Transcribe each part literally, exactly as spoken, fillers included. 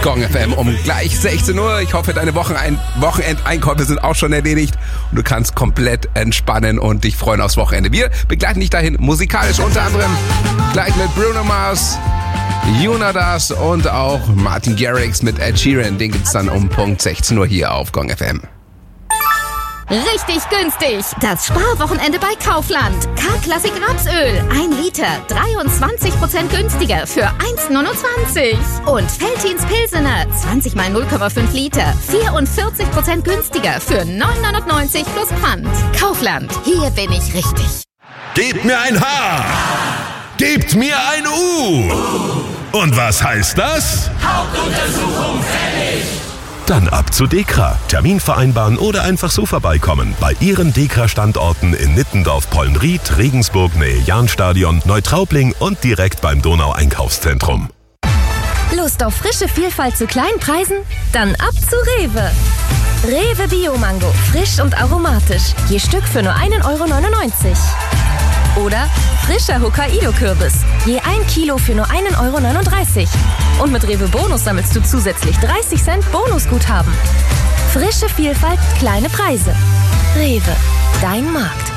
Gong F M um gleich sechzehn Uhr. Ich hoffe, deine Wochenein- Wochenendeinkäufe sind auch schon erledigt und du kannst komplett entspannen und dich freuen aufs Wochenende. Wir begleiten dich dahin musikalisch, unter anderem gleich mit Bruno Mars, Jonas und auch Martin Garrix mit Ed Sheeran. Den gibt's dann um Punkt sechzehn Uhr hier auf Gong F M. Richtig günstig. Das Sparwochenende bei Kaufland. K-Klassik Rapsöl. ein Liter. dreiundzwanzig Prozent günstiger für eins neunundzwanzig. Und Veltins Pilsener. zwanzig mal null Komma fünf Liter. vierundvierzig Prozent günstiger für neun neunundneunzig plus Pfand. Kaufland. Hier bin ich richtig. Gebt mir ein H. Gebt mir ein U. Und was heißt das? Hauptuntersuchung fällig. Dann ab zu DEKRA. Termin vereinbaren oder einfach so vorbeikommen. Bei Ihren DEKRA-Standorten in Nittendorf, Pollenried, Regensburg, Nähe Jahnstadion, Neutraubling und direkt beim Donau-Einkaufszentrum. Lust auf frische Vielfalt zu kleinen Preisen? Dann ab zu Rewe. Rewe Bio-Mango. Frisch und aromatisch. Je Stück für nur ein Euro neunundneunzig. Oder frischer Hokkaido-Kürbis. Je ein Kilo für nur ein Euro neununddreißig. Und mit Rewe Bonus sammelst du zusätzlich dreißig Cent Bonusguthaben. Frische Vielfalt, kleine Preise. Rewe, dein Markt.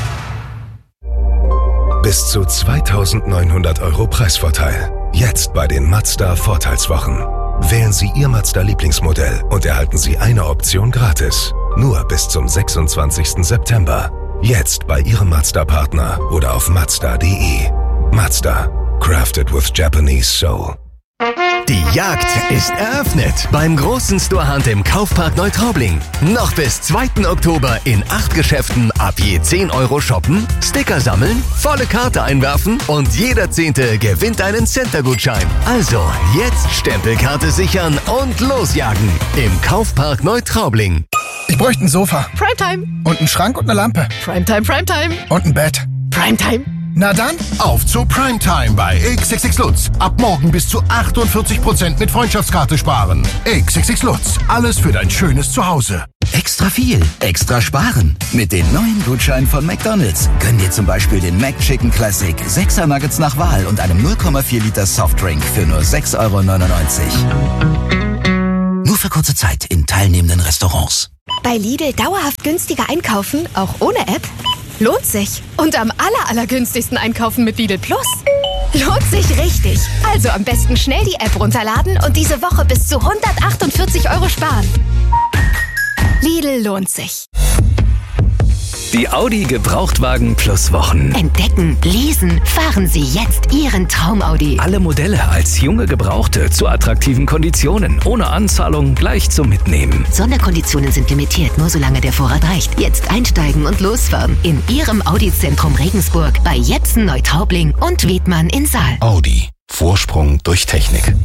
Bis zu zweitausendneunhundert Euro Preisvorteil. Jetzt bei den Mazda Vorteilswochen. Wählen Sie Ihr Mazda-Lieblingsmodell und erhalten Sie eine Option gratis. Nur bis zum sechsundzwanzigsten September. Jetzt bei Ihrem Mazda-Partner oder auf mazda punkt de. Mazda. Crafted with Japanese Soul. Die Jagd ist eröffnet beim großen Storehunt im Kaufpark Neutraubling. Noch bis zweiten Oktober in acht Geschäften ab je zehn Euro shoppen, Sticker sammeln, volle Karte einwerfen und jeder Zehnte gewinnt einen Center-Gutschein. Also jetzt Stempelkarte sichern und losjagen im Kaufpark Neutraubling. Ich bräuchte ein Sofa. Primetime. Und einen Schrank und eine Lampe. Primetime, Primetime. Und ein Bett. Primetime. Na dann, auf zu Primetime bei X X X Lutz. Ab morgen bis zu achtundvierzig Prozent mit Freundschaftskarte sparen. X X X Lutz. Alles für dein schönes Zuhause. Extra viel, extra sparen. Mit den neuen Gutscheinen von McDonald's. Gönn dir zum Beispiel den McChicken Classic, sechser Nuggets nach Wahl und einem null Komma vier Liter Softdrink für nur sechs Euro neunundneunzig. Nur für kurze Zeit in teilnehmenden Restaurants. Bei Lidl dauerhaft günstiger einkaufen, auch ohne App? Lohnt sich. Und am aller, allergünstigsten einkaufen mit Lidl Plus. Lohnt sich richtig. Also am besten schnell die App runterladen und diese Woche bis zu hundertachtundvierzig Euro sparen. Lidl lohnt sich. Die Audi Gebrauchtwagen Plus Wochen. Entdecken, lesen, fahren Sie jetzt Ihren Traum-Audi. Alle Modelle als junge Gebrauchte zu attraktiven Konditionen. Ohne Anzahlung gleich zum Mitnehmen. Sonderkonditionen sind limitiert, nur solange der Vorrat reicht. Jetzt einsteigen und losfahren. In Ihrem Audi-Zentrum Regensburg, bei Jetzen Neutraubling und Wiedmann in Saal. Audi. Vorsprung durch Technik.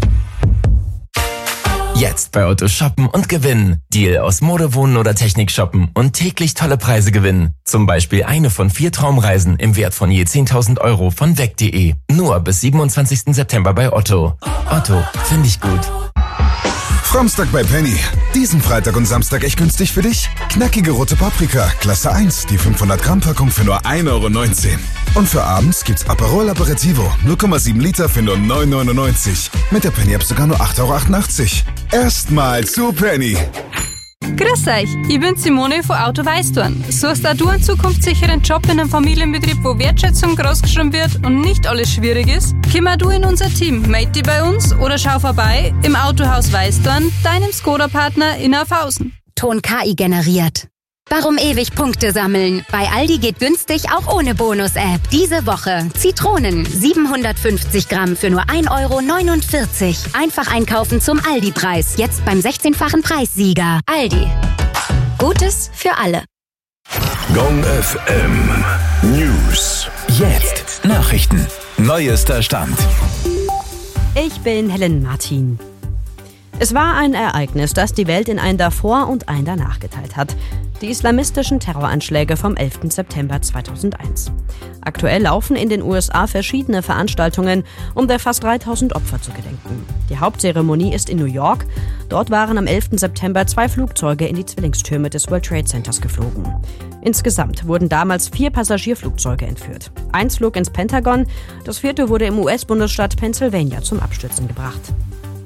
Jetzt bei Otto shoppen und gewinnen. Deal aus Mode, Wohnen oder Technik shoppen und täglich tolle Preise gewinnen. Zum Beispiel eine von vier Traumreisen im Wert von je zehntausend Euro von weg punkt de. Nur bis siebenundzwanzigsten September bei Otto. Otto, finde ich gut. Framstag bei Penny. Diesen Freitag und Samstag echt günstig für dich. Knackige rote Paprika, Klasse eins, die fünfhundert Gramm Packung für nur ein Euro neunzehn. Und für abends gibt's Aperol Aperitivo, null Komma sieben Liter für nur neun neunundneunzig. Mit der Penny-App sogar nur acht Euro achtundachtzig. Erstmal zu Penny. Grüß euch, ich bin Simone von Auto Weißdorn. Suchst auch du einen zukunftssicheren Job in einem Familienbetrieb, wo Wertschätzung großgeschrieben wird und nicht alles schwierig ist? Komm auch du in unser Team, melde dich bei uns oder schau vorbei im Autohaus Weißdorn, deinem Skoda-Partner in Aufhausen. Ton K I generiert. Warum ewig Punkte sammeln? Bei Aldi geht günstig auch ohne Bonus-App. Diese Woche Zitronen siebenhundertfünfzig Gramm für nur ein Euro neunundvierzig. Einfach einkaufen zum Aldi-Preis. Jetzt beim sechzehnfachen Preissieger. Aldi. Gutes für alle. Gong F M News. Jetzt Nachrichten. Neuester Stand. Ich bin Helen Martin. Es war ein Ereignis, das die Welt in ein Davor und ein Danach geteilt hat. Die islamistischen Terroranschläge vom elften September zweitausendeins. Aktuell laufen in den U S A verschiedene Veranstaltungen, um der fast dreitausend Opfer zu gedenken. Die Hauptzeremonie ist in New York. Dort waren am elften September zwei Flugzeuge in die Zwillingstürme des World Trade Centers geflogen. Insgesamt wurden damals vier Passagierflugzeuge entführt. Eins flog ins Pentagon, das vierte wurde im U S-Bundesstaat Pennsylvania zum Abstürzen gebracht.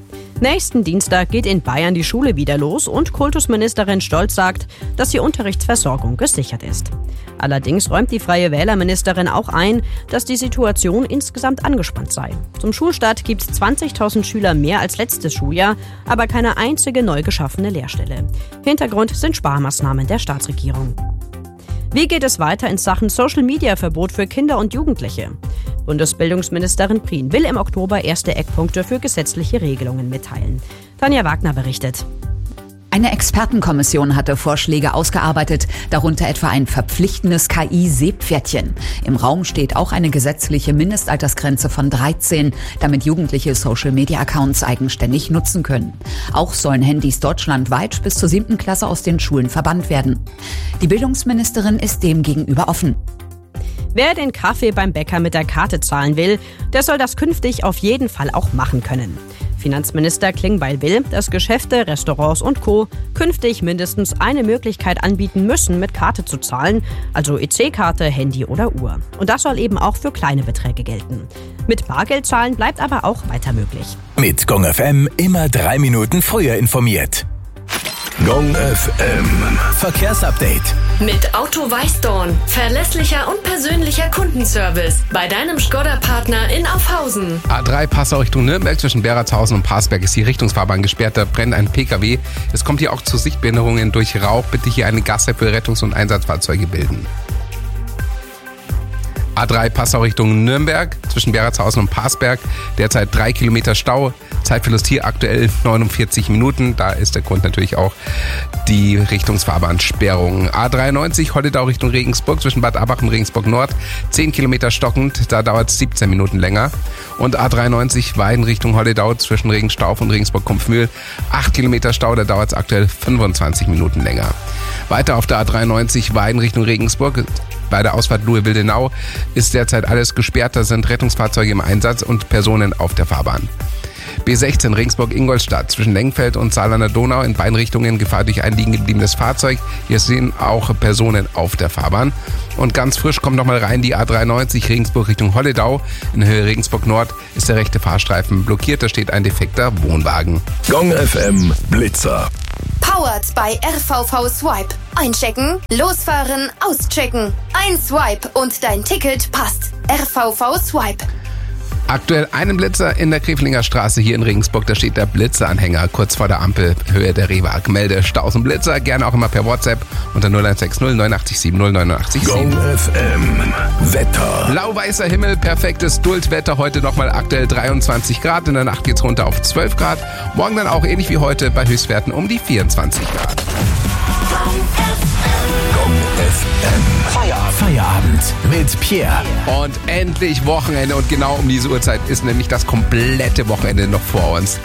Nächsten Dienstag geht in Bayern die Schule wieder los und Kultusministerin Stolz sagt, dass die Unterrichtsversorgung gesichert ist. Allerdings räumt die Freie Wählerministerin auch ein, dass die Situation insgesamt angespannt sei. Zum Schulstart gibt es zwanzigtausend Schüler mehr als letztes Schuljahr, aber keine einzige neu geschaffene Lehrstelle. Hintergrund sind Sparmaßnahmen der Staatsregierung. Wie geht es weiter in Sachen Social-Media-Verbot für Kinder und Jugendliche? Bundesbildungsministerin Prien will im Oktober erste Eckpunkte für gesetzliche Regelungen mitteilen. Tanja Wagner berichtet. Eine Expertenkommission hatte Vorschläge ausgearbeitet, darunter etwa ein verpflichtendes K I-Seepferdchen. Im Raum steht auch eine gesetzliche Mindestaltersgrenze von dreizehn, damit Jugendliche Social-Media-Accounts eigenständig nutzen können. Auch sollen Handys deutschlandweit bis zur siebten Klasse aus den Schulen verbannt werden. Die Bildungsministerin ist dem gegenüber offen. Wer den Kaffee beim Bäcker mit der Karte zahlen will, der soll das künftig auf jeden Fall auch machen können. Finanzminister Klingbeil will, dass Geschäfte, Restaurants und Co. künftig mindestens eine Möglichkeit anbieten müssen, mit Karte zu zahlen, also E C-Karte, Handy oder Uhr. Und das soll eben auch für kleine Beträge gelten. Mit Bargeld zahlen bleibt aber auch weiter möglich. Mit Gong F M immer drei Minuten früher informiert. Gong F M Verkehrsupdate. Mit Auto Weißdorn. Verlässlicher und persönlicher Kundenservice. Bei deinem Škoda-Partner in Aufhausen. A drei Passau Richtung Nürnberg zwischen Beratshausen und Parsberg ist die Richtungsfahrbahn gesperrt. Da brennt ein P K W. Es kommt hier auch zu Sichtbehinderungen durch Rauch. Bitte hier eine Gasse für Rettungs- und Einsatzfahrzeuge bilden. A drei Passau Richtung Nürnberg zwischen Beratshausen und Parsberg. Derzeit drei Kilometer Stau. Zeitverlust hier aktuell neunundvierzig Minuten. Da ist der Grund natürlich auch die Richtungsfahrbahnsperrung. A dreiundneunzig Holledau Richtung Regensburg zwischen Bad Abach und Regensburg Nord. zehn Kilometer stockend. Da dauert es siebzehn Minuten länger. Und A dreiundneunzig Weiden Richtung Holledau zwischen Regenstauf und Regensburg-Kumpfmühl. acht Kilometer Stau. Da dauert es aktuell fünfundzwanzig Minuten länger. Weiter auf der A dreiundneunzig Weiden Richtung Regensburg. Bei der Ausfahrt Luhe-Wildenau ist derzeit alles gesperrt. Da sind Rettungsfahrzeuge im Einsatz und Personen auf der Fahrbahn. B sechzehn Regensburg-Ingolstadt zwischen Lengfeld und Saarlander Donau in beiden Richtungen Gefahr durch ein liegen gebliebenes Fahrzeug. Hier sind auch Personen auf der Fahrbahn. Und ganz frisch kommt nochmal rein die A dreiundneunzig Regensburg Richtung Holledau. In Höhe Regensburg Nord ist der rechte Fahrstreifen blockiert. Da steht ein defekter Wohnwagen. Gong F M Blitzer. Powered bei R V V Swipe. Einchecken, losfahren, auschecken. Ein Swipe und dein Ticket passt. R V V Swipe. Aktuell einen Blitzer in der Kreflinger Straße hier in Regensburg. Da steht der Blitzeranhänger kurz vor der Ampel, Höhe der Rewag. Melde Staus und Blitzer gerne auch immer per WhatsApp unter null eins sechs null neun acht sieben null neun acht sieben. Gong F M Wetter. Blau-weißer Himmel, perfektes Duldwetter. Heute nochmal aktuell dreiundzwanzig Grad. In der Nacht geht's runter auf zwölf Grad. Morgen dann auch ähnlich wie heute bei Höchstwerten um die vierundzwanzig Grad. Gong F M Feierabend mit Pierre. Und endlich Wochenende und genau um diese Uhrzeit ist nämlich das komplette Wochenende noch vor uns.